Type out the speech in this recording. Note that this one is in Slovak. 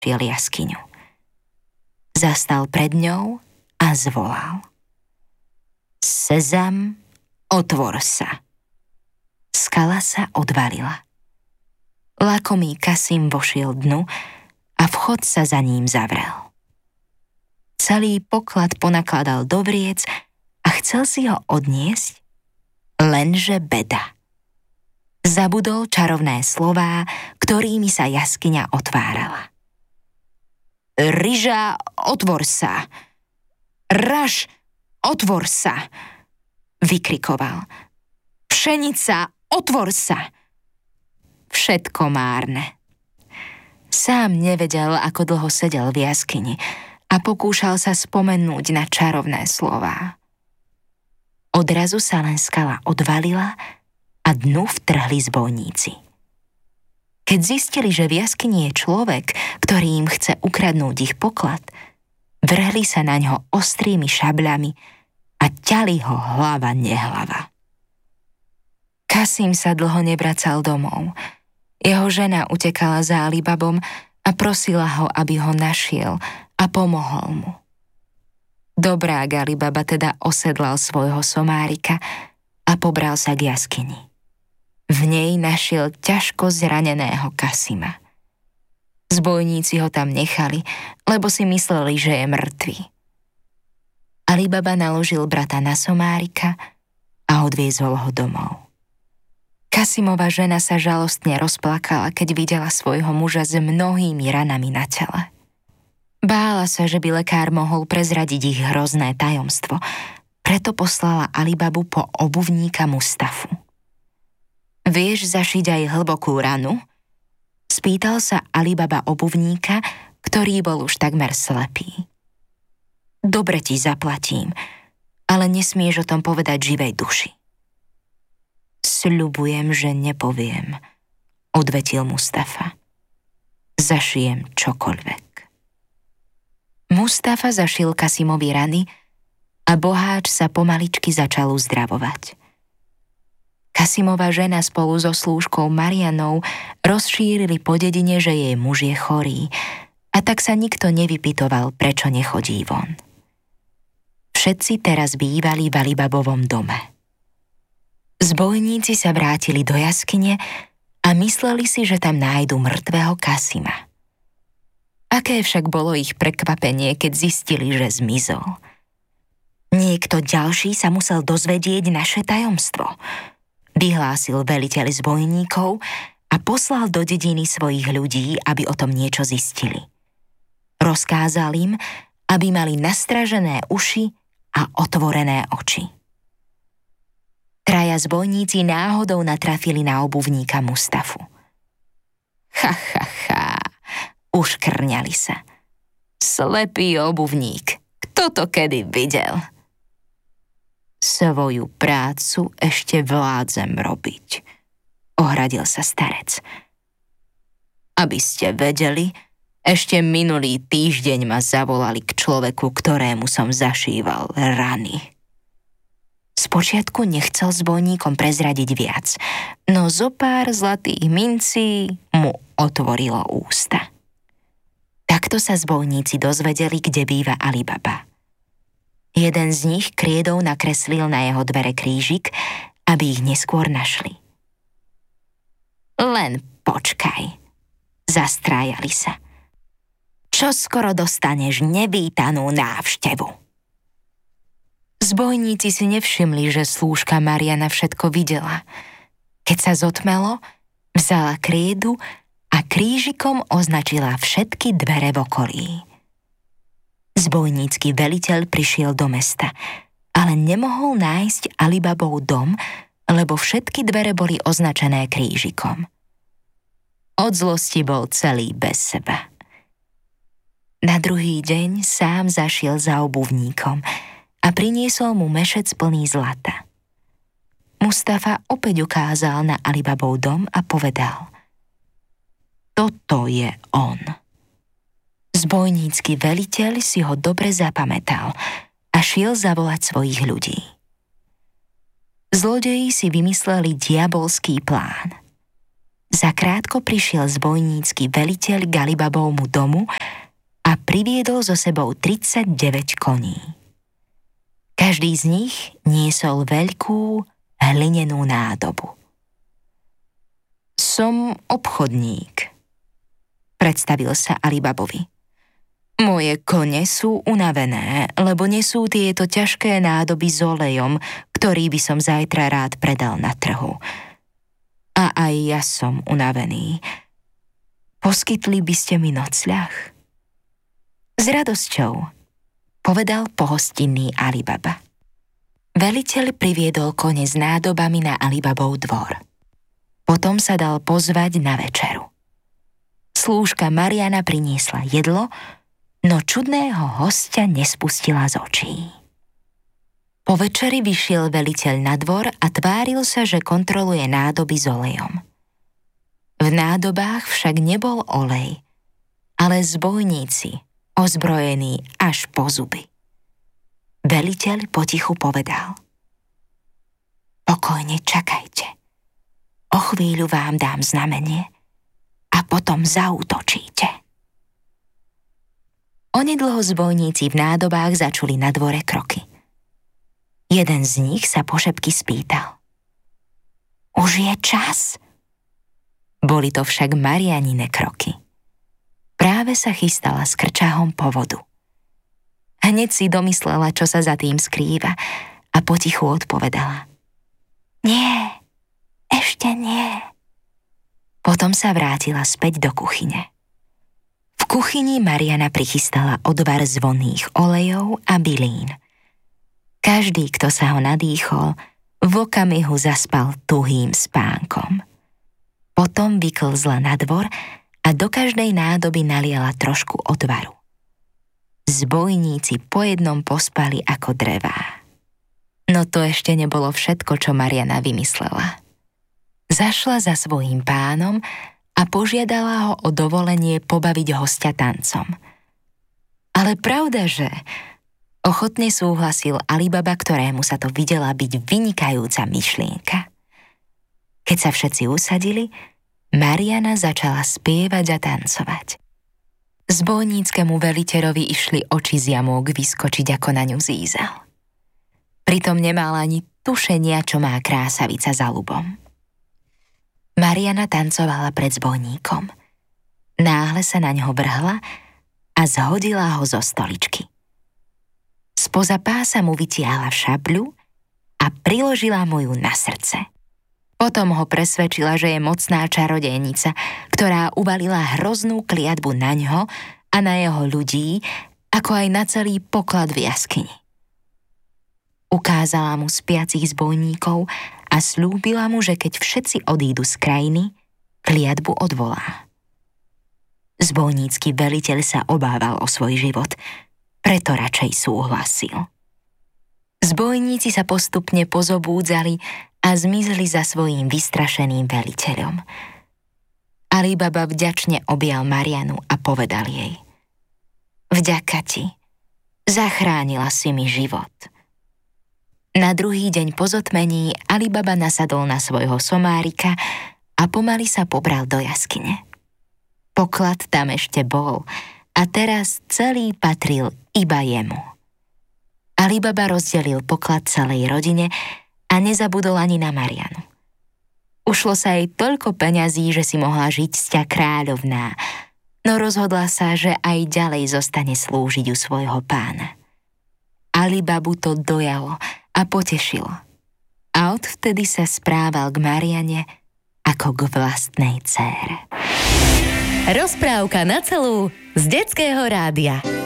šiel jaskyňu. Zastal pred ňou a zvolal: Sezam, otvor sa. Skala sa odvalila. Lakomý Kasim vošiel dnu a vchod sa za ním zavrel. Celý poklad ponakladal do vriec a chcel si ho odniesť, lenže beda. Zabudol čarovné slová, ktorými sa jaskyňa otvárala. Ryža, otvor sa! Raž, otvor sa! Vykrikoval. Pšenica, otvor sa! Všetko márne. Sám nevedel, ako dlho sedel v jaskyni a pokúšal sa spomenúť na čarovné slová. Odrazu sa len skala odvalila a dnu vtrhli zbojníci. Keď zistili, že v jaskyni je človek, ktorý im chce ukradnúť ich poklad, vrhli sa na ňo ostrými šabľami a ťali ho hlava nehlava. Kasim sa dlho nebracal domov. Jeho žena utekala za Alibabom a prosila ho, aby ho našiel a pomohol mu. Dobrák Alibaba teda osedlal svojho somárika a pobral sa k jaskyni. V nej našiel ťažko zraneného Kasima. Zbojníci ho tam nechali, lebo si mysleli, že je mŕtvy. Alibaba naložil brata na somárika a odviezol ho domov. Kasimova žena sa žalostne rozplakala, keď videla svojho muža s mnohými ranami na tele. Bála sa, že by lekár mohol prezradiť ich hrozné tajomstvo, preto poslala Alibabu po obuvníka Mustafu. Vieš zašiť aj hlbokú ranu? Spýtal sa Alibaba obuvníka, ktorý bol už takmer slepý. Dobre ti zaplatím, ale nesmieš o tom povedať živej duši. Sľubujem, že nepoviem, odvetil Mustafa. Zašijem čokoľvek. Mustafa zašil Kasimovi rany a boháč sa pomaličky začal uzdravovať. Kasimova žena spolu so slúžkou Marianou rozšírili po dedine, že jej muž je chorý, a tak sa nikto nevypytoval, prečo nechodí von. Všetci teraz bývali v Alibabovom dome. Zbojníci sa vrátili do jaskyne a mysleli si, že tam nájdu mŕtvého Kasima. Aké však bolo ich prekvapenie, keď zistili, že zmizol. Niekto ďalší sa musel dozvedieť naše tajomstvo, vyhlásil veliteľ zbojníkov a poslal do dediny svojich ľudí, aby o tom niečo zistili. Rozkázal im, aby mali nastražené uši a otvorené oči. Traja zbojníci náhodou natrafili na obuvníka Mustafu. Uškrňali sa. Slepý obuvník, kto to kedy videl? Svoju prácu ešte vládzem robiť, ohradil sa starec. Aby ste vedeli, ešte minulý týždeň ma zavolali k človeku, ktorému som zašíval rany. Spočiatku nechcel zbojníkom prezradiť viac, no zopár zlatých mincí mu otvorilo ústa. Takto sa zbojníci dozvedeli, kde býva Alibaba. Jeden z nich kriedou nakreslil na jeho dvere krížik, aby ich neskôr našli. Len počkaj, zastrájali sa. Čoskoro dostaneš nevítanú návštevu. Zbojníci si nevšimli, že slúžka Mariana všetko videla. Keď sa zotmelo, vzala kriedu a krížikom označila všetky dvere v okolí. Zbojnícky veliteľ prišiel do mesta, ale nemohol nájsť Alibabov dom, lebo všetky dvere boli označené krížikom. Od zlosti bol celý bez seba. Na druhý deň sám zašiel za obuvníkom a priniesol mu mešec plný zlata. Mustafa opäť ukázal na Alibabov dom a povedal: Toto je on. Zbojnícky veliteľ si ho dobre zapamätal a šiel zavolať svojich ľudí. Zlodeji si vymysleli diabolský plán. Zakrátko prišiel zbojnícky veliteľ k Alibabovmu domu a priviedol so sebou 39 koní. Každý z nich niesol veľkú hlinenú nádobu. Som obchodník, predstavil sa Alibabovi. Moje kone sú unavené, lebo nesú tieto ťažké nádoby s olejom, ktorý by som zajtra rád predal na trhu. A aj ja som unavený. Poskytli by ste mi nocľah? S radosťou, povedal pohostinný Alibaba. Veliteľ priviedol kone s nádobami na Alibabov dvor. Potom sa dal pozvať na večeru. Slúžka Mariana priniesla jedlo, no čudného hostia nespustila z očí. Po večeri vyšiel veliteľ na dvor a tváril sa, že kontroluje nádoby s olejom. V nádobách však nebol olej, ale zbojníci, ozbrojení až po zuby. Veliteľ potichu povedal: Pokojne čakajte. O chvíľu vám dám znamenie a potom zaútočíte. Onedlho zbojníci v nádobách začuli na dvore kroky. Jeden z nich sa pošepky spýtal: Už je čas? Boli to však Marianine kroky. Práve sa chystala s krčahom po vodu. Hneď si domyslela, čo sa za tým skrýva, a potichu odpovedala: Nie, ešte nie. Potom sa vrátila späť do kuchyne. V kuchyni Mariana prichystala odvar z vonných olejov a bylín. Každý, kto sa ho nadýchol, v okamihu zaspal tuhým spánkom. Potom vyklzla na dvor a do každej nádoby naliala trošku odvaru. Zbojníci po jednom pospali ako drevá. No to ešte nebolo všetko, čo Mariana vymyslela. Zašla za svojím pánom a požiadala ho o dovolenie pobaviť hostia tancom. Ale pravda, že ochotne súhlasil Alibaba, ktorému sa to videla byť vynikajúca myšlienka. Keď sa všetci usadili, Mariana začala spievať a tancovať. Zbojníckemu veliteľovi išli oči z jamôk vyskočiť, ako na ňu zízal. Pritom nemala ani tušenia, čo má krásavica za ľubom. Mariana tancovala pred zbojníkom. Náhle sa na ňo vrhla a zhodila ho zo stoličky. Spoza pása mu vytiahla šabľu a priložila mu ju na srdce. Potom ho presvedčila, že je mocná čarodejnica, ktorá uvalila hroznú kliatbu na ňo a na jeho ľudí, ako aj na celý poklad v jaskyni. Ukázala mu spiacich zbojníkov a slúbila mu, že keď všetci odídu z krajiny, kliatbu odvolá. Zbojnícky veliteľ sa obával o svoj život, preto radšej súhlasil. Zbojníci sa postupne pozobúdzali a zmizli za svojím vystrašeným veliteľom. Alibaba vďačne objal Marianu a povedal jej: Vďaka ti, zachránila si mi život. Na druhý deň po zotmení Alibaba nasadol na svojho somárika a pomaly sa pobral do jaskyne. Poklad tam ešte bol a teraz celý patril iba jemu. Alibaba rozdelil poklad celej rodine a nezabudol ani na Marianu. Ušlo sa jej toľko peňazí, že si mohla žiť sťa kráľovná, no rozhodla sa, že aj ďalej zostane slúžiť u svojho pána. Alibabu to dojalo a potešilo. A odvtedy sa správal k Mariane ako k vlastnej dcére. Rozprávka na celú z Detského rádia.